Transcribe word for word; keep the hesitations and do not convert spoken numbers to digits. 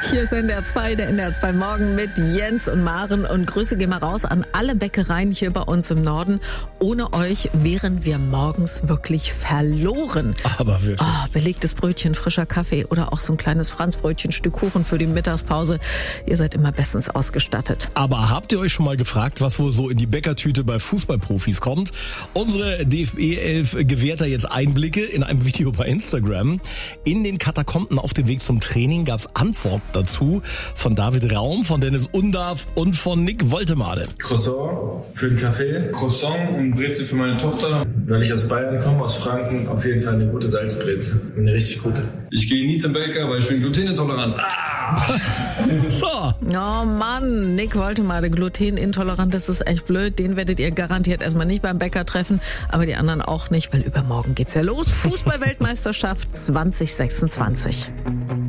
Hier ist N D R zwei, der N D R zwei Morgen mit Jens und Maren. Und Grüße gehen mal raus an alle Bäckereien hier bei uns im Norden. Ohne euch wären wir morgens wirklich verloren. Aber wirklich. Oh, belegtes Brötchen, frischer Kaffee oder auch so ein kleines Franzbrötchen, Stück Kuchen für die Mittagspause. Ihr seid immer bestens ausgestattet. Aber habt ihr euch schon mal gefragt, was wohl so in die Bäckertüte bei Fußballprofis kommt? Unsere D F B elf gewährt da jetzt Einblicke in einem Video bei Instagram. In den Katakomben auf dem Weg zum Training gab es Antworten dazu von David Raum, von Dennis Undarf und von Nick Woltemade. Croissant für den Kaffee, Croissant und Brezel für meine Tochter. Weil ich aus Bayern komme, aus Franken, auf jeden Fall eine gute Salzbrezel. Eine richtig gute. Ich gehe nie zum Bäcker, weil ich bin glutenintolerant. Ah! So. Oh Mann, Nick Woltemade, glutenintolerant, das ist echt blöd. Den werdet ihr garantiert erstmal nicht beim Bäcker treffen, aber die anderen auch nicht, weil übermorgen geht's ja los. Fußball-Weltmeisterschaft zwanzig sechsundzwanzig.